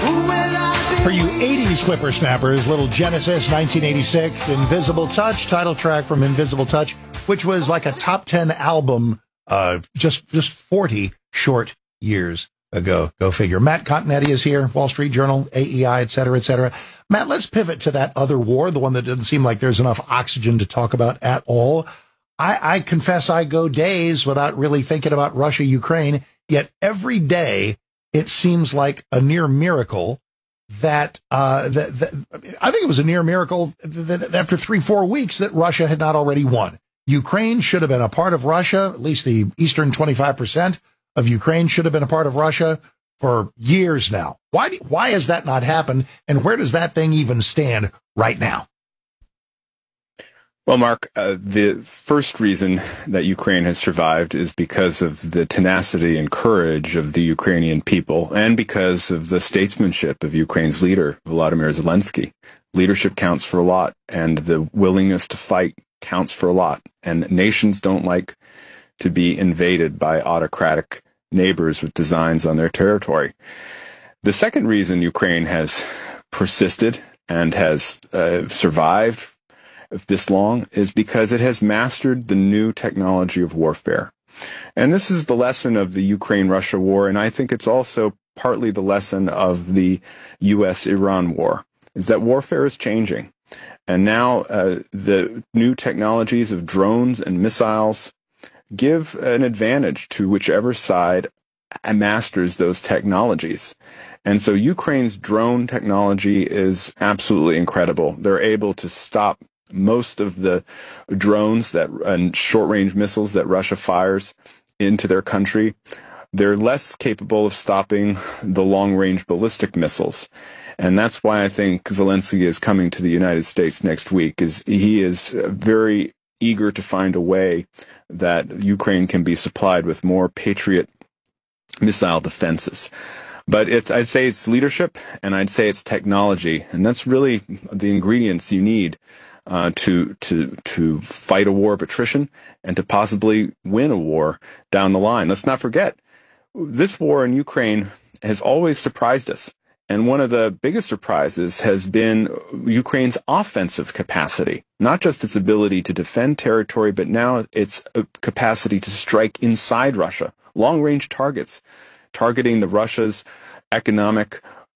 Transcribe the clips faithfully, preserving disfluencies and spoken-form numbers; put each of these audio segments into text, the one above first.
For you eighties whippersnappers, little Genesis, nineteen eighty-six, Invisible Touch, title track from Invisible Touch, which was like a top ten album uh, just just forty short years ago. Go figure. Matt Continetti is here, Wall Street Journal, A E I, et cetera, et cetera. Matt, let's pivot to that other war, the one that doesn't seem like there's enough oxygen to talk about at all. I, I confess I go days without really thinking about Russia, Ukraine, yet every day it seems like a near miracle that, uh, that, that I think it was a near miracle that, that after three, four weeks that Russia had not already won. Ukraine should have been a part of Russia, at least the eastern twenty-five percent of Ukraine should have been a part of Russia for years now. Why, do, why has that not happened? And where does that thing even stand right now? Well, Mark, uh, the first reason that Ukraine has survived is because of the tenacity and courage of the Ukrainian people and because of the statesmanship of Ukraine's leader, Volodymyr Zelensky. Leadership counts for a lot, and the willingness to fight counts for a lot. And nations don't like to be invaded by autocratic neighbors with designs on their territory. The second reason Ukraine has persisted and has uh, survived this long is because it has mastered the new technology of warfare. And this is the lesson of the Ukraine-Russia war, and I think it's also partly the lesson of the U S Iran war, is that warfare is changing. And now uh, the new technologies of drones and missiles give an advantage to whichever side masters those technologies. And so Ukraine's drone technology is absolutely incredible. They're able to stop most of the drones that and short-range missiles that Russia fires into their country. They're less capable of stopping the long-range ballistic missiles. And that's why I think Zelensky is coming to the United States next week, is he is very eager to find a way that Ukraine can be supplied with more Patriot missile defenses. But it's, I'd say it's leadership, and I'd say it's technology, and that's really the ingredients you need uh, to to to fight a war of attrition and to possibly win a war down the line. Let's not forget, this war in Ukraine has always surprised us. And one of the biggest surprises has been Ukraine's offensive capacity, not just its ability to defend territory, but now its capacity to strike inside Russia, long-range targets, targeting the Russia's economic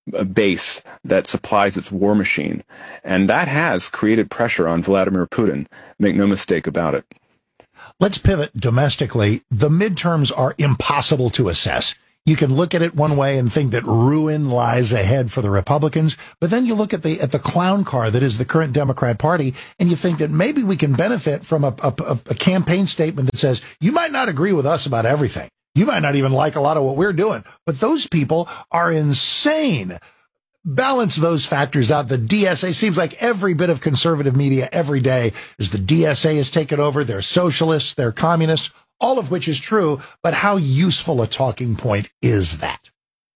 base that supplies its war machine. And that has created pressure on Vladimir Putin. Make no mistake about it. Let's pivot domestically. The midterms are impossible to assess. You can look at it one way and think that ruin lies ahead for the Republicans, but then you look at the at the clown car that is the current Democrat Party, and you think that maybe we can benefit from a, a, a campaign statement that says, you might not agree with us about everything. You might not even like a lot of what we're doing, but those people are insane. Balance those factors out. The D S A seems like every bit of conservative media every day is the D S A has taken over. They're socialists, they're communists, all of which is true. But how useful a talking point is that?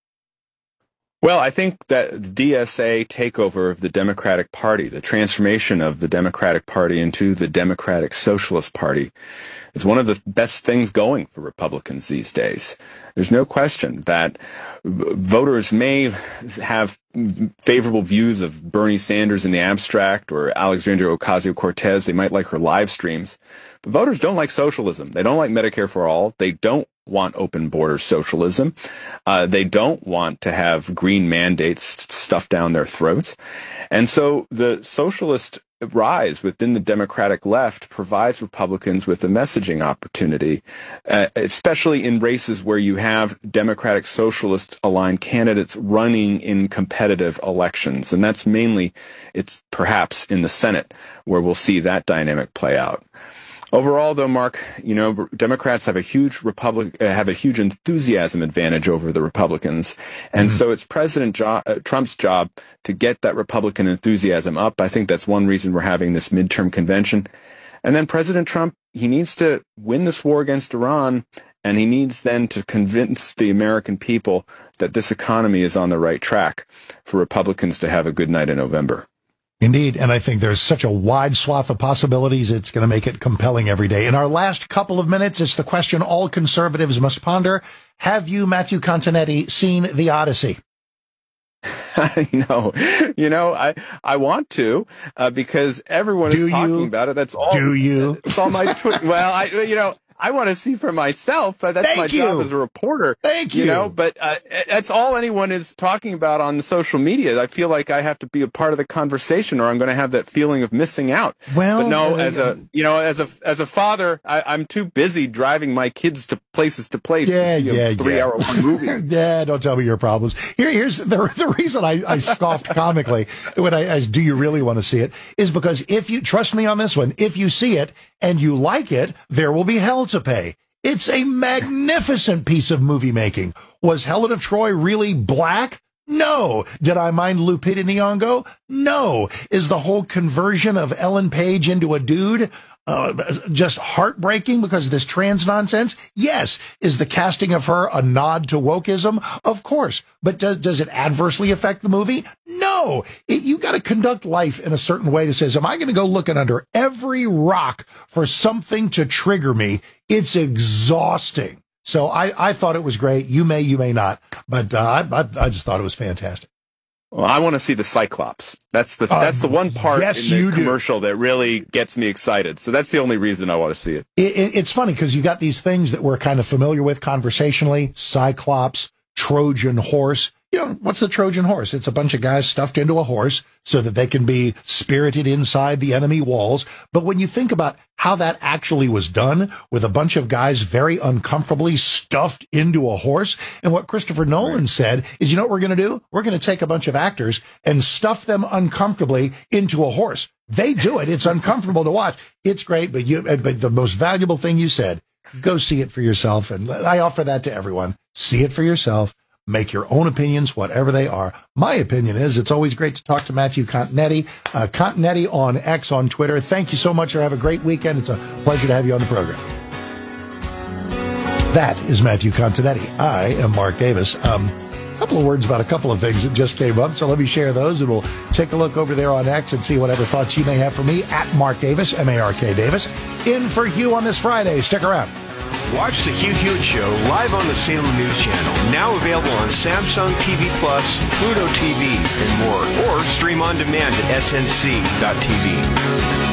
Well, I think that the D S A takeover of the Democratic Party, the transformation of the Democratic Party into the Democratic Socialist Party, is one of the best things going for Republicans these days. There's no question that voters may have favorable views of Bernie Sanders in the abstract or Alexandria Ocasio-Cortez. They might like her live streams. But voters don't like socialism. They don't like Medicare for all. They don't want open border socialism. Uh, they don't want to have green mandates stuffed down their throats. And so the socialist rise within the Democratic left provides Republicans with a messaging opportunity, uh, especially in races where you have Democratic Socialist aligned candidates running in competitive elections. And that's mainly, it's perhaps in the Senate where we'll see that dynamic play out. Overall, though, Mark, you know, Democrats have a huge Republic uh, have a huge enthusiasm advantage over the Republicans, and mm-hmm. so it's President jo- uh, Trump's job to get that Republican enthusiasm up. I think that's one reason we're having this midterm convention. And then President Trump, he needs to win this war against Iran, and he needs then to convince the American people that this economy is on the right track for Republicans to have a good night in November. Indeed, and I think there's such a wide swath of possibilities, it's going to make it compelling every day. In our last couple of minutes, it's the question all conservatives must ponder. Have you, Matthew Continetti, seen The Odyssey? No, you know, I, I want to, uh, because everyone Do is talking you? about it. That's all. Do you? It's all my, tw- well, I, you know, I want to see for myself. Uh, that's Thank my you. job as a reporter. Thank you. You know, but uh, that's all anyone is talking about on the social media. I feel like I have to be a part of the conversation, or I'm going to have that feeling of missing out. Well, but no, uh, as a you know, as a as a father, I, I'm too busy driving my kids to places to place. Yeah, to see yeah, a three-hour yeah. long movie. Yeah, don't tell me your problems. Here, here's the the reason I, I scoffed comically when I asked, "Do you really want to see it?" is because if you trust me on this one, if you see it and you like it, there will be hell to pay. It's a magnificent piece of movie making. Was Helen of Troy really black? No. Did I mind Lupita Nyong'o? No. Is the whole conversion of Ellen Page into a dude uh, just heartbreaking because of this trans nonsense? Yes. Is the casting of her a nod to wokeism? Of course. But does, does it adversely affect the movie? No. It, you got to conduct life in a certain way that says, am I going to go looking under every rock for something to trigger me? It's exhausting. So I, I thought it was great. You may, you may not, but uh, I, I, I just thought it was fantastic. Well, I want to see the Cyclops. That's the Uh, that's the one part yes, in the you do. commercial that really gets me excited. So that's the only reason I want to see it. It, it it's funny because you got these things that we're kind of familiar with conversationally: Cyclops, Trojan horse. You know, what's the Trojan horse? It's a bunch of guys stuffed into a horse so that they can be spirited inside the enemy walls. But when you think about how that actually was done with a bunch of guys very uncomfortably stuffed into a horse, and what Christopher Nolan said is, you know what we're going to do? We're going to take a bunch of actors and stuff them uncomfortably into a horse. They do it. It's uncomfortable to watch. It's great, but you, but the most valuable thing you said, go see it for yourself. And I offer that to everyone. See it for yourself. Make your own opinions, whatever they are. My opinion is it's always great to talk to Matthew Continetti, uh, Continetti on X on Twitter. Thank you so much, or have a great weekend. It's a pleasure to have you on the program. That is Matthew Continetti. I am Mark Davis. Um, a couple of words about a couple of things that just came up, so let me share those, and we'll take a look over there on X and see whatever thoughts you may have for me at Mark Davis, M A R K Davis. In for Hugh on this Friday. Stick around. Watch the Hugh Hewitt Show live on the Salem News Channel, now available on Samsung T V Plus, Pluto T V, and more. Or stream on demand at S N C dot T V.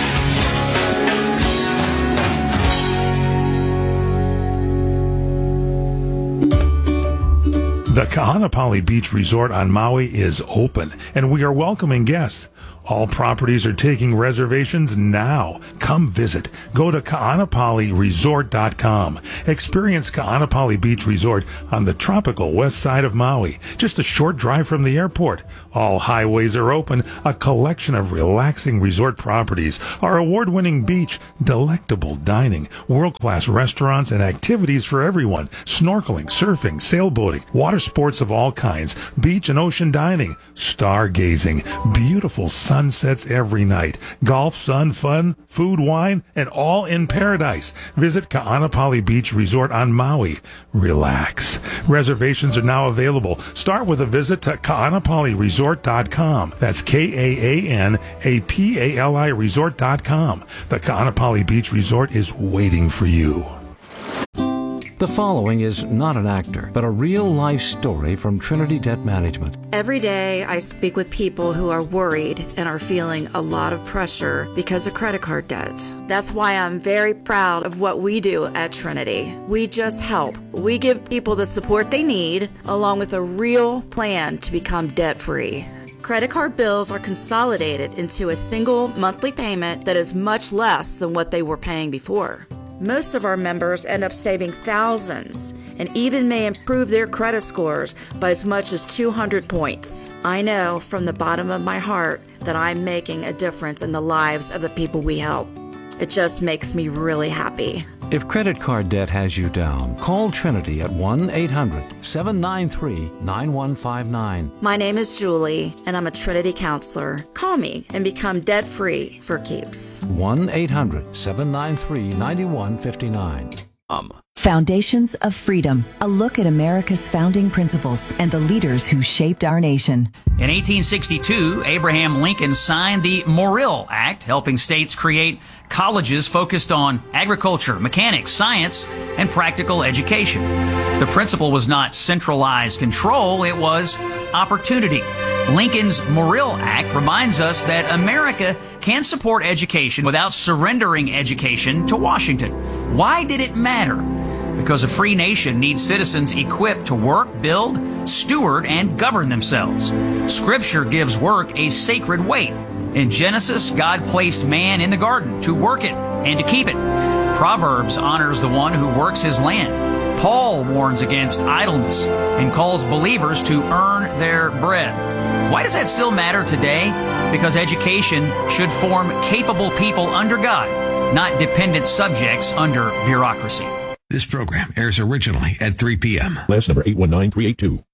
The Kahanapali Beach Resort on Maui is open, and we are welcoming guests. All properties are taking reservations now. Come visit. Go to kaanapali resort dot com. Experience Kaanapali Beach Resort on the tropical west side of Maui, just a short drive from the airport. All highways are open, a collection of relaxing resort properties, our award-winning beach, delectable dining, world-class restaurants, and activities for everyone. Snorkeling, surfing, sailboating, water sports of all kinds, beach and ocean dining, stargazing, beautiful sunsets every night, golf, sun, fun, food, wine, and all in paradise. Visit Kaanapali Beach Resort on Maui. Relax. Reservations are now available. Start with a visit to kaanapali resort dot com. That's K A A N A P A L I resort dot com. The Kaanapali Beach Resort is waiting for you. The following is not an actor, but a real-life story from Trinity Debt Management. Every day I speak with people who are worried and are feeling a lot of pressure because of credit card debt. That's why I'm very proud of what we do at Trinity. We just help. We give people the support they need, along with a real plan to become debt-free. Credit card bills are consolidated into a single monthly payment that is much less than what they were paying before. Most of our members end up saving thousands and even may improve their credit scores by as much as two hundred points. I know from the bottom of my heart that I'm making a difference in the lives of the people we help. It just makes me really happy. If credit card debt has you down, call Trinity at one eight hundred seven nine three nine one five nine. My name is Julie, and I'm a Trinity counselor. Call me and become debt-free for keeps. one eight hundred seven nine three nine one five nine. Um. Foundations of Freedom, a look at America's founding principles and the leaders who shaped our nation. In eighteen sixty-two, Abraham Lincoln signed the Morrill Act, helping states create colleges focused on agriculture, mechanics, science, and practical education. The principle was not centralized control, it was opportunity. Lincoln's Morrill Act reminds us that America can support education without surrendering education to Washington. Why did it matter? Because a free nation needs citizens equipped to work, build, steward, and govern themselves. Scripture gives work a sacred weight. In Genesis, God placed man in the garden to work it and to keep it. Proverbs honors the one who works his land. Paul warns against idleness and calls believers to earn their bread. Why does that still matter today? Because education should form capable people under God, not dependent subjects under bureaucracy. This program airs originally at three p.m. Last number eight one nine three eight two.